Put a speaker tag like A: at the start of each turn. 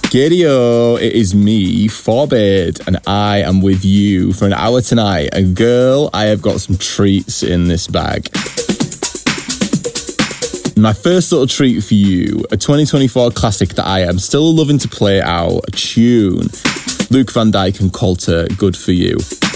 A: Giddy-o, it is me, Forbid, and I am with you for an hour tonight. And girl, I have got some treats in this bag. My first little treat for you, a 2024 classic that I am still loving to play out, a tune. Luke Van Dijk and Coulter, Good For You.